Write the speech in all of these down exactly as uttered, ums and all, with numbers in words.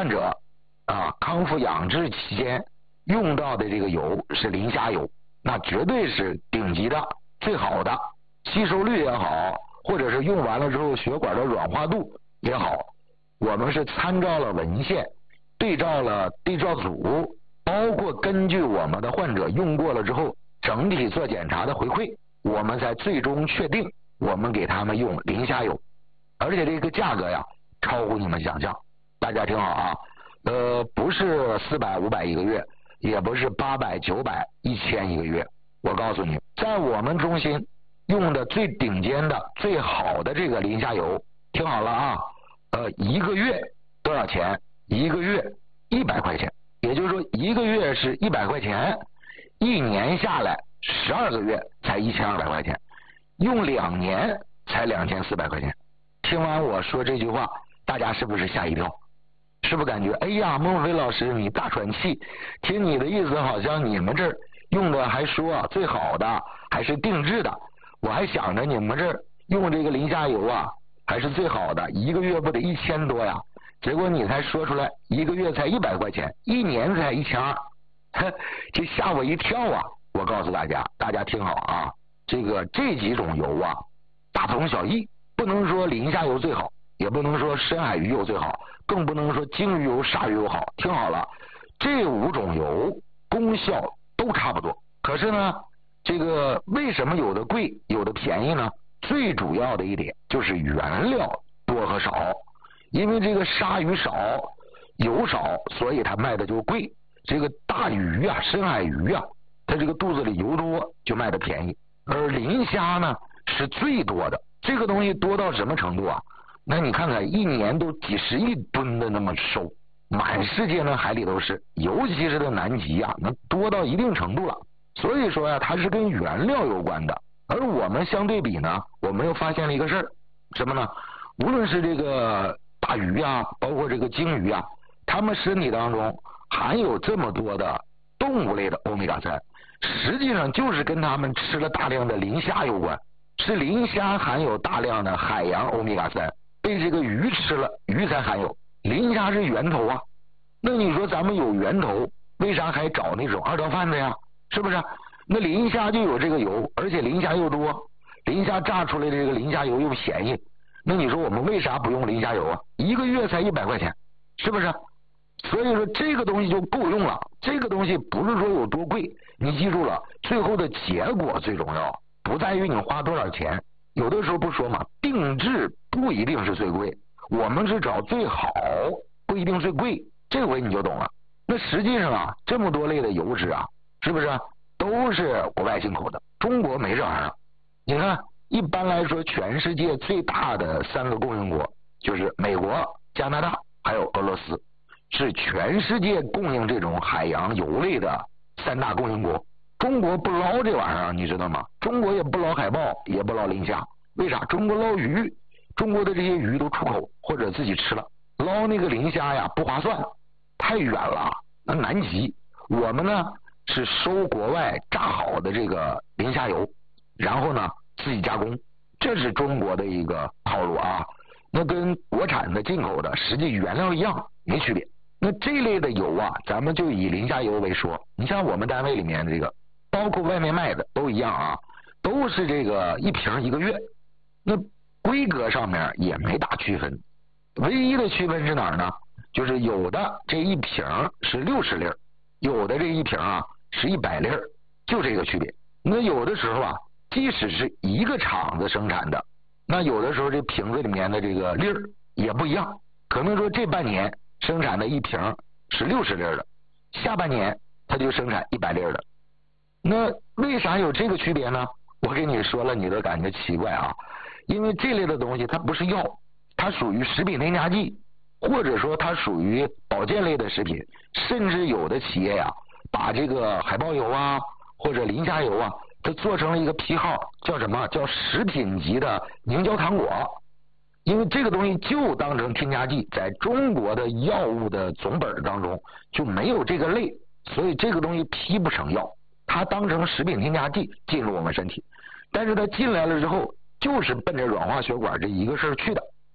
患者啊康复养治期间用到的这个油是磷虾油，那绝对是顶级的最好的，吸收率也好，或者是用完了之后血管的软化度也好，我们是参照了文献，对照了对照组，包括根据我们的患者用过了之后整体做检查的回馈，我们才最终确定我们给他们用磷虾油，而且这个价格呀超乎你们想象。大家听好啊，呃，不是四百五百一个月，也不是八百九百一千一个月，我告诉你，在我们中心用的最顶尖的最好的这个磷虾油，听好了啊，呃，一个月多少钱？一个月一百块钱，也就是说一个月是一百块钱，一年下来十二个月才一千二百块钱，用两年才两千四百块钱。听完我说这句话，大家是不是吓一跳？是不是感觉哎呀，孟非老师你大喘气？听你的意思好像你们这儿用的还说最好的还是定制的，我还想着你们这儿用这个磷虾油啊还是最好的，一个月不得一千多呀？结果你才说出来一个月才一百块钱，一年才一千二，这吓我一跳啊！我告诉大家，大家听好啊，这个这几种油啊大同小异，不能说磷虾油最好，也不能说深海鱼油最好，更不能说鲸鱼油鲨鱼油好。听好了，这五种油功效都差不多，可是呢这个为什么有的贵有的便宜呢？最主要的一点就是原料多和少，因为这个鲨鱼少油少，所以它卖的就贵。这个大鱼啊深海鱼啊，它这个肚子里油多就卖的便宜。而磷虾呢是最多的，这个东西多到什么程度啊？那你看看一年都几十亿吨的那么收，满世界的海里都是，尤其是在南极啊，那多到一定程度了。所以说呀、啊，它是跟原料有关的。而我们相对比呢，我们又发现了一个事儿，什么呢？无论是这个大鱼啊，包括这个鲸鱼啊，它们身体当中含有这么多的动物类的欧米伽三，实际上就是跟它们吃了大量的磷虾有关。是磷虾含有大量的海洋欧米伽三，被这个鱼吃了，鱼才含有。磷虾是源头啊，那你说咱们有源头，为啥还找那种二道贩子呀？是不是？那磷虾就有这个油，而且磷虾又多，磷虾榨出来的这个磷虾油又便宜，那你说我们为啥不用磷虾油啊？一个月才一百块钱，是不是？所以说这个东西就够用了。这个东西不是说有多贵，你记住了，最后的结果最重要，不在于你花多少钱。有的时候不说嘛，定制不一定是最贵，我们是找最好，不一定最贵。这回你就懂了。那实际上啊，这么多类的油脂啊，是不是都是国外进口的？中国没这玩意儿。你看，一般来说，全世界最大的三个供应国就是美国、加拿大还有俄罗斯，是全世界供应这种海洋油类的三大供应国。中国不捞这玩意儿，你知道吗？中国也不捞海豹，也不捞磷虾。为啥？中国捞鱼，中国的这些鱼都出口或者自己吃了，捞那个磷虾呀不划算，太远了，那南极。我们呢是收国外榨好的这个磷虾油，然后呢自己加工，这是中国的一个套路啊。那跟国产的进口的实际原料一样，没区别。那这类的油啊，咱们就以磷虾油为说。你像我们单位里面这个，包括外面卖的都一样啊，都是这个一瓶一个月，那规格上面也没大区分。唯一的区分是哪儿呢？就是有的这一瓶是六十粒，有的这一瓶啊是一百粒，就这个区别。那有的时候啊，即使是一个厂子生产的，那有的时候这瓶子里面的这个粒儿也不一样，可能说这半年生产的一瓶是六十粒的，下半年它就生产一百粒的。那为啥有这个区别呢？我给你说了，你都感觉奇怪啊。因为这类的东西它不是药，它属于食品添加剂，或者说它属于保健类的食品。甚至有的企业呀、啊，把这个海豹油啊或者磷虾油啊，它做成了一个批号，叫什么？叫食品级的凝胶糖果。因为这个东西就当成添加剂，在中国的药物的总本当中就没有这个类，所以这个东西批不成药，它当成食品添加剂进入我们身体。但是它进来了之后，就是奔着软化血管这一个事儿去的。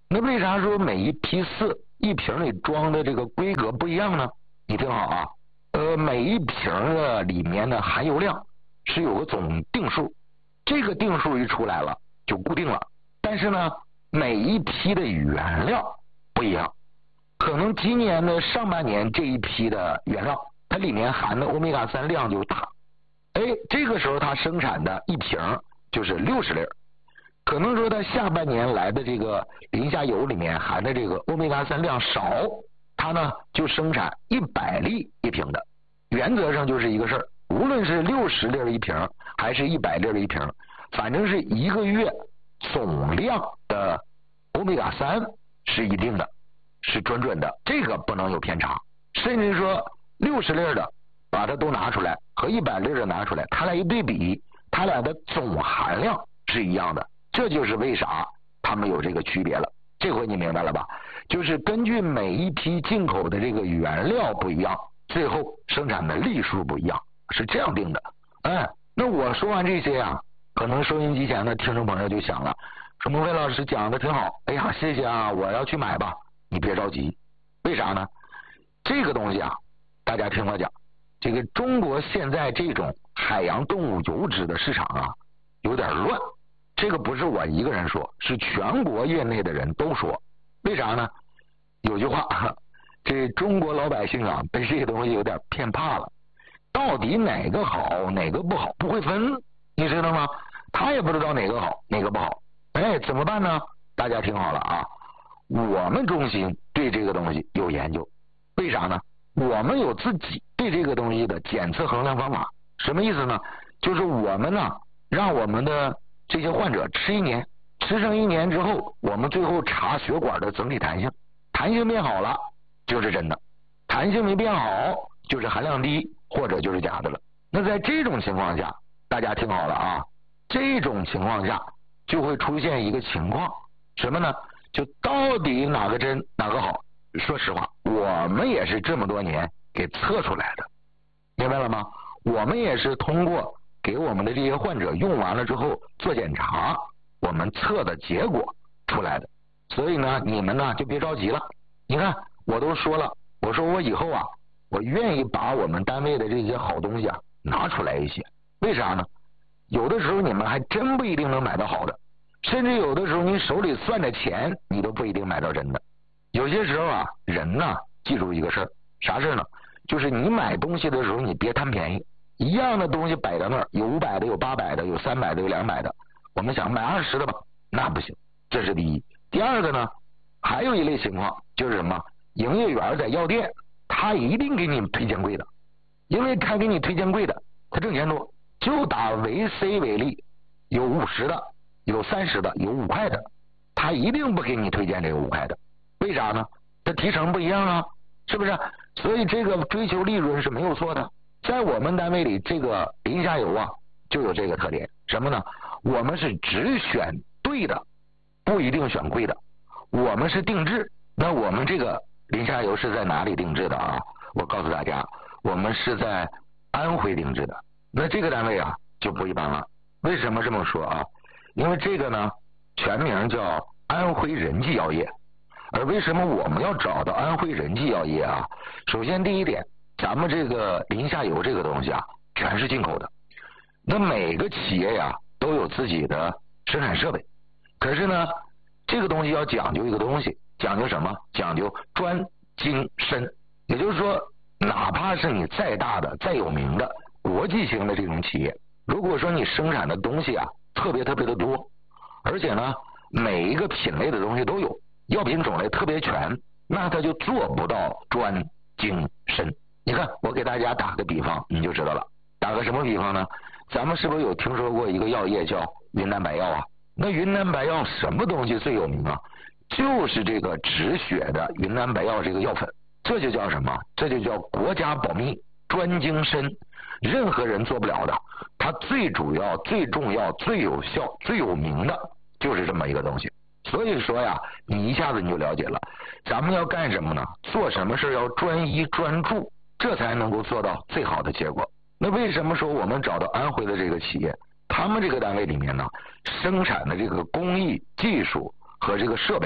那为啥说每一批次一瓶里装的这个规格不一样呢？你听好啊，呃，每一瓶的里面的含油量是有个总定数，这个定数一出来了就固定了。但是呢，每一批的原料不一样，可能今年的上半年这一批的原料，它里面含的欧米伽三量就大，哎，这个时候它生产的一瓶就是六十粒。可能说它下半年来的这个磷虾油里面含的这个欧米伽三量少，它呢就生产一百粒一瓶的。原则上就是一个事儿，无论是六十粒一瓶还是一百粒一瓶，反正是一个月总量的欧米伽三是一定的，是准准的，这个不能有偏差。甚至说六十粒的把它都拿出来和一百粒的拿出来，它俩一对比，它俩的总含量是一样的。这就是为啥他们有这个区别了，这回你明白了吧？就是根据每一批进口的这个原料不一样，最后生产的粒数不一样，是这样定的。哎，那我说完这些啊，可能收音机前的听众朋友就想了，说孟非老师讲的挺好，哎呀，谢谢啊，我要去买吧。你别着急，为啥呢？这个东西啊，大家听我讲，这个中国现在这种海洋动物油脂的市场啊，有点乱。这个不是我一个人说，是全国业内的人都说。为啥呢？有句话，这中国老百姓啊，被这个东西有点骗怕了。到底哪个好，哪个不好，不会分，你知道吗？他也不知道哪个好，哪个不好。哎，怎么办呢？大家听好了啊，我们中心对这个东西有研究。为啥呢？我们有自己对这个东西的检测衡量方法。什么意思呢？就是我们呢，让我们的这些患者吃一年，吃上一年之后，我们最后查血管的整体弹性，弹性变好了就是真的，弹性没变好就是含量低或者就是假的了。那在这种情况下，大家听好了啊，这种情况下就会出现一个情况，什么呢？就到底哪个真哪个好？说实话，我们也是这么多年给测出来的，明白了吗？我们也是通过给我们的这些患者用完了之后做检查，我们测的结果出来的。所以呢，你们呢就别着急了。你看，我都说了，我说我以后啊，我愿意把我们单位的这些好东西啊拿出来一些。为啥呢？有的时候你们还真不一定能买到好的，甚至有的时候你手里算着钱，你都不一定买到真的。有些时候啊，人呢记住一个事儿，啥事呢？就是你买东西的时候，你别贪便宜。一样的东西摆到那儿，有五百的，有八百的，有三百的，有两百的。我们想买二十的吧，那不行，这是第一。第二个呢，还有一类情况就是什么？营业员在药店，他一定给你推荐贵的，因为他给你推荐贵的，他挣钱多。就打维 C 为例，有五十的，有三十的，有五块的，他一定不给你推荐这个五块的。为啥呢？他提成不一样啊，是不是？所以这个追求利润是没有错的。在我们单位里，这个磷虾油啊就有这个特点，什么呢？我们是只选对的，不一定选贵的。我们是定制，那我们这个磷虾油是在哪里定制的啊？我告诉大家，我们是在安徽定制的。那这个单位啊就不一般了。为什么这么说啊？因为这个呢全名叫安徽仁济药业。而为什么我们要找到安徽仁济药业啊？首先第一点，咱们这个磷虾油这个东西啊，全是进口的。那每个企业呀、啊、都有自己的生产设备，可是呢，这个东西要讲究一个东西，讲究什么？讲究专精深。也就是说，哪怕是你再大的、再有名的国际型的这种企业，如果说你生产的东西啊特别特别的多，而且呢每一个品类的东西都有，药品种类特别全，那它就做不到专精深。你看，我给大家打个比方，你就知道了。打个什么比方呢？咱们是不是有听说过一个药业叫云南白药啊？那云南白药什么东西最有名啊？就是这个止血的云南白药这个药粉，这就叫什么？这就叫国家保密，专精深，任何人做不了的。它最主要、最重要、最有效、最有名的就是这么一个东西。所以说呀，你一下子你就了解了，咱们要干什么呢？做什么事要专一专注，这才能够做到最好的结果。那为什么说我们找到安徽的这个企业，他们这个单位里面呢，生产的这个工艺技术和这个设备都是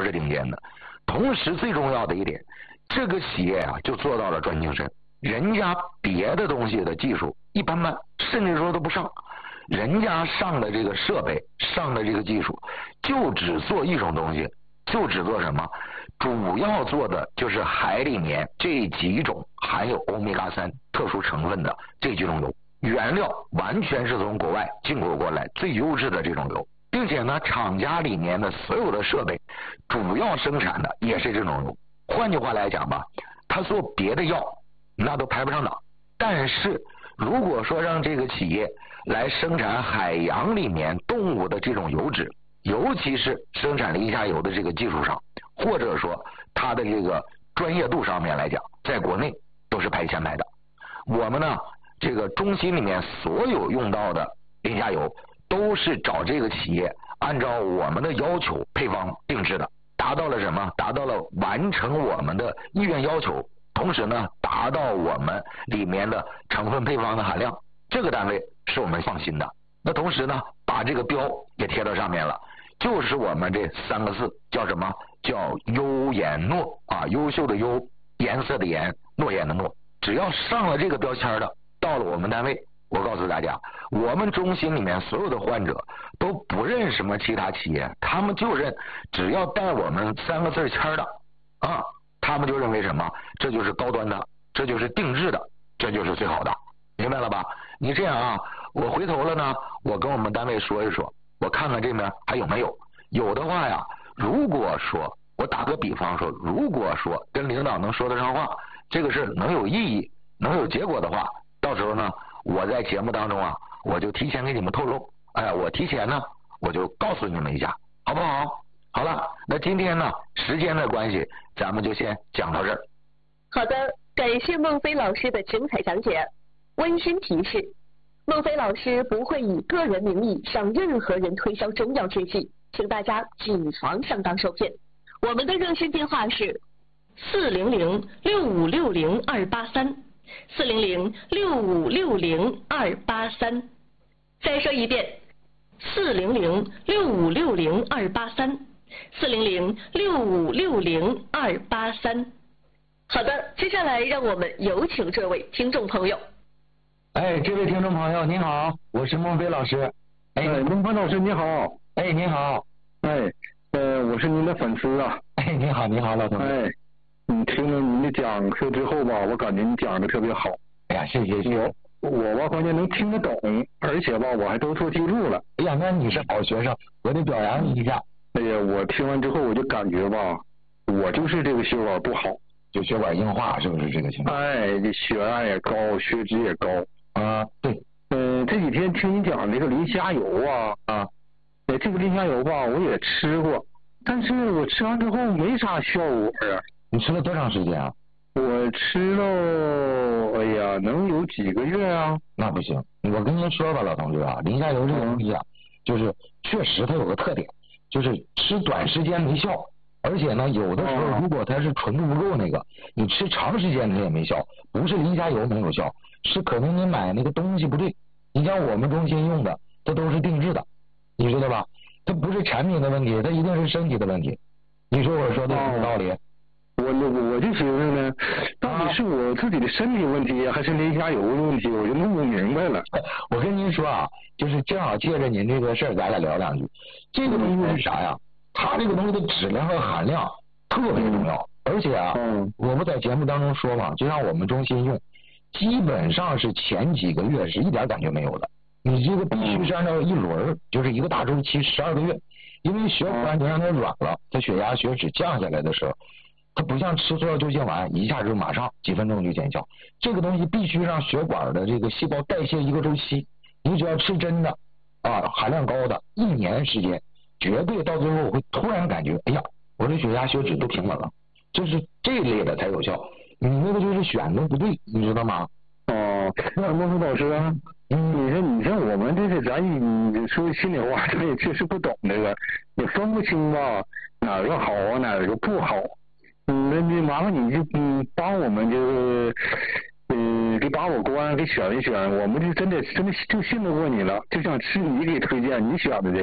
是顶尖的。同时最重要的一点，这个企业啊就做到了专精深，人家别的东西的技术一般般，甚至说都不上，人家上的这个设备，上的这个技术，就只做一种东西，就只做什么？主要做的就是海里面这几种含有欧米伽三特殊成分的这几种油，原料完全是从国外进口过来最优质的这种油，并且呢，厂家里面的所有的设备主要生产的也是这种油。换句话来讲吧，他做别的药那都排不上档，但是如果说让这个企业来生产海洋里面动物的这种油脂，尤其是生产磷虾油的这个技术上，或者说它的这个专业度上面来讲，在国内都是排前排的。我们呢，这个中心里面所有用到的磷虾油都是找这个企业按照我们的要求配方定制的，达到了什么？达到了完成我们的意愿要求，同时呢，达到我们里面的成分配方的含量，这个单位是我们放心的。那同时呢，把这个标也贴到上面了，就是我们这三个字叫什么？叫优颜诺啊，优秀的优，颜色的颜，诺言的诺。只要上了这个标签的，到了我们单位，我告诉大家，我们中心里面所有的患者都不认什么其他企业，他们就认只要带我们三个字签的啊，他们就认为什么？这就是高端的，这就是定制的，这就是最好的，明白了吧？你这样啊，我回头了呢，我跟我们单位说一说，我看看这边还有没有，有的话呀，如果说我打个比方说，如果说跟领导能说得上话，这个事能有意义，能有结果的话，到时候呢，我在节目当中啊，我就提前给你们透露，哎，我提前呢，我就告诉你们一下，好不好？好了，那今天呢，时间的关系，咱们就先讲到这儿。 好的，感谢孟非老师的精彩讲解。温馨提示，孟非老师不会以个人名义向任何人推销中药制剂，请大家谨防上当受骗。我们的热线电话是四零零六五六零二八三，四零零六五六零二八三。再说一遍，四零零六五六零二八三，四零零六五六零二八三。好的，接下来让我们有请这位听众朋友。 哎，这位听众朋友您好，我是孟非老师。 哎，孟非老师你好。 哎，您好。 哎，呃，我是您的粉丝啊。 哎，您好，您好，老同志。 哎，你听了您的讲课之后吧，我感觉你讲的特别好。 哎呀，谢谢谢谢。 我我吧，关键能听得懂，而且吧，我还都做记录了。 哎呀，那你是好学生，我得表扬你一下。 哎呀，我听完之后我就感觉吧，我就是这个血管不好， 就血管硬化，是不是这个情况？ 哎，这血压也高，血脂也高。 啊，对， 嗯、呃，这几天听你讲这个磷虾油啊啊，呃，这个磷虾油吧，我也吃过，但是我吃完之后没啥效果啊。 你吃了多长时间啊？ 我吃了，哎呀，能有几个月啊？ 那不行，我跟您说吧，老同志啊，磷虾油这个东西啊，就是确实它有个特点，就是吃短时间没效，而且呢，有的时候如果它是纯度不够那个，你吃长时间它也没效，不是磷虾油没有效。是可能你买那个东西不对，你像我们中心用的，它都是定制的，你知道吧？它不是产品的问题，它一定是身体的问题。你说我说的有道理？ 我我我就觉得呢，到底是我自己的身体问题，还是磷虾油的问题，我就弄不明白了。 我跟您说啊，就是正好借着您这个事儿，咱俩聊两句。这个东西是啥呀？它这个东西的质量和含量特别重要，而且啊， 嗯、 我们在节目当中说嘛，就像我们中心用。基本上是前几个月是一点感觉没有的，你这个必须是按照一轮，就是一个大周期十二个月，因为血管你让它软了，它血压血脂降下来的时候，它不像吃速效救心丸一下就马上几分钟就见效，这个东西必须让血管的这个细胞代谢一个周期，你只要吃真的啊含量高的，一年时间绝对到最后会突然感觉，哎呀，我这血压血脂都平稳了，就是这类的才有效。你那个就是选的不对，你知道吗？ 哦，那孟非老师啊，嗯，你说你像我们这是咱你说心里话，咱也确实不懂这个，也分不清吧哪个好啊，哪个不好。嗯，那你麻烦你就嗯帮我们这个嗯给把我关，给选一选，我们就真的真的就信得过你了，就想吃你给推荐你选的这个。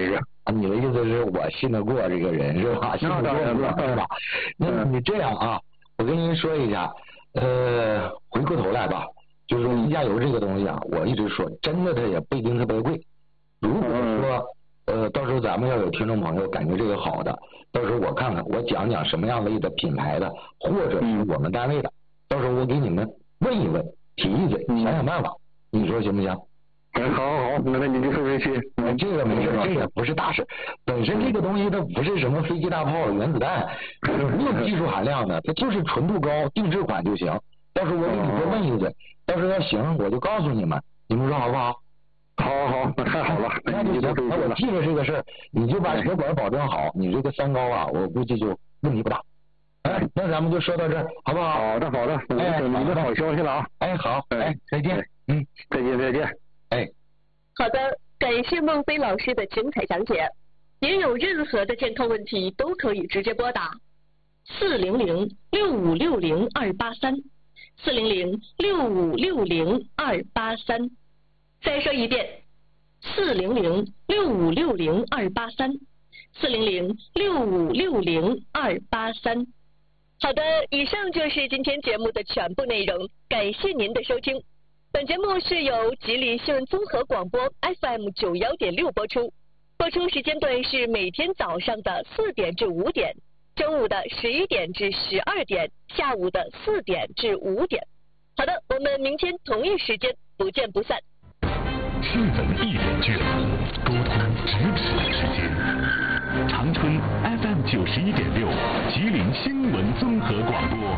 你的意思是我信得过这个人是吧？信得过我是吧？那你这样啊，我跟您说一下，呃，回过头来吧，就是说低价油这个东西啊，我一直说，真的它也不一定特别贵。如果说呃，到时候咱们要有听众朋友感觉这个好的，到时候我看看，我讲讲什么样类的品牌的，或者是我们单位的，到时候我给你们问一问，提一嘴，想想办法，你说行不行？ 嗯，好好好，那你就说这些。 嗯，这个没事，这个不是大事。本身这个东西它不是什么飞机大炮、原子弹，没有技术含量的，它就是纯度高，定制款就行。到时候我给你多问一嘴，到时候要行我就告诉你们，你们说好不好？ 好好好，那太好了， 那就行。那我记着这个事儿，你就把血管保证好，你这个三高啊，我估计就问题不大。哎，那咱们就说到这儿，好不好？ 好的，好的，哎，等你的好消息了啊！ 哎，好，哎，再见，嗯， 再见，再见。 哎， 好的，感谢孟非老师的精彩讲解。您有任何的健康问题都可以直接拨打四零零六五六零二八三，四零零六五六零二八三。再说一遍，四零零六五六零二八三，四零零六五六零二八三。好的，以上就是今天节目的全部内容，感谢您的收听。本节目是由吉林新闻综合广播 F M 九幺点六播出，播出时间段是每天早上的四点至五点，中午的十一点至十二点，下午的四点至五点。好的，我们明天同一时间不见不散。 新闻一点距离，沟通咫尺之间。长春 F M 九十一点六，吉林新闻综合广播。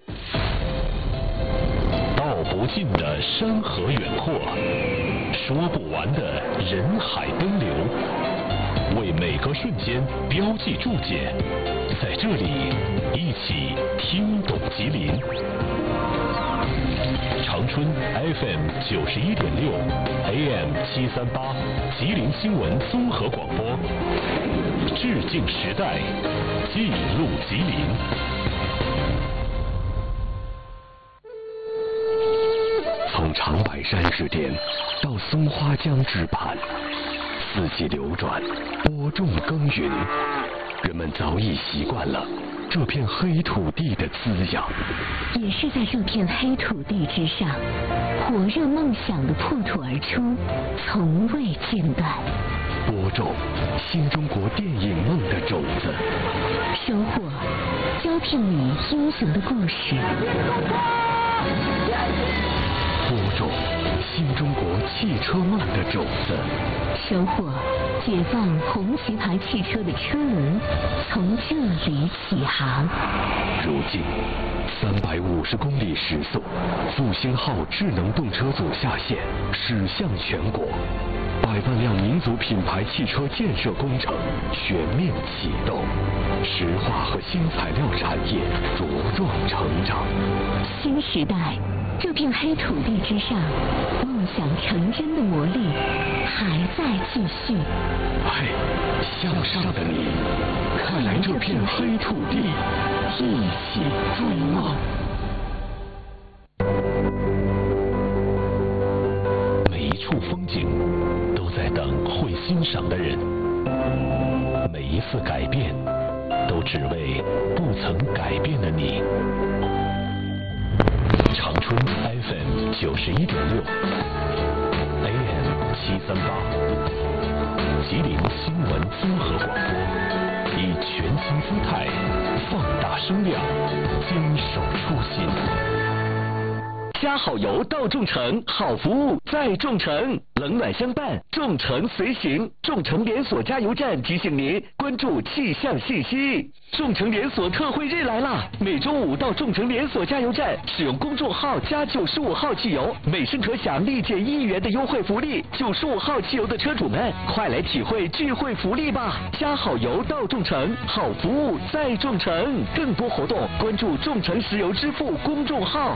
道不尽的山河远阔，说不完的人海奔流，为每个瞬间标记注解，在这里一起听懂吉林。长春 F M 九十一点六 A M 七三八，吉林新闻综合广播，致敬时代，记录吉林。从长白山之巅到松花江之畔，四季流转，播种耕耘，人们早已习惯了这片黑土地的滋养。 也是在这片黑土地之上，火热梦想的破土而出，从未间断。 播种新中国电影梦的种子， 收获招聘你英雄的故事。 播种新中国汽车梦的种子， 收获解放红旗牌汽车的车轮，从这里起航。 如今三百五十公里时速，复兴号智能动车组下线，驶向全国，百万辆民族品牌汽车建设工程全面启动，石化和新材料产业茁壮成长。 新时代，这片黑土地之上，梦想成真的魔力还在继续。 嘿，向上的你，快来这片黑土地，一起追梦。每一处风景都在等会欣赏的人，每一次改变都只为不曾改变的你。长春 F M 九十一点六 A M 七三八，吉林新闻综合广播，以全新姿态放大声量，坚守初心。加好油到众诚，好服务在众诚，冷暖相伴，众诚随行。众诚连锁加油站提醒您关注气象信息。众诚连锁特惠日来啦！每周五到众诚连锁加油站使用公众号加九十五号汽油，每升可享立减一元的优惠福利。九十五号汽油的车主们，快来体会聚会福利吧！加好油到众诚，好服务在众诚。更多活动关注众诚石油支付公众号。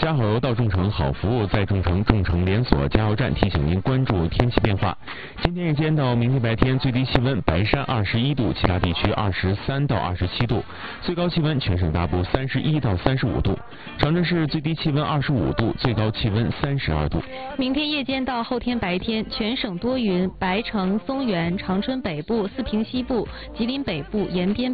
加好油到众诚，好服务在众诚，众诚连锁加油站提醒您关注天气变化。今天夜间到明天白天最低气温白山二十一度，其他地区二十三到二十七度，最高气温全省大部三十一到三十五度。长春市最低气温二十五度，最高气温三十二度。 明天夜间到后天白天，全省多云，白城、松原、长春北部、四平西部、吉林北部沿边。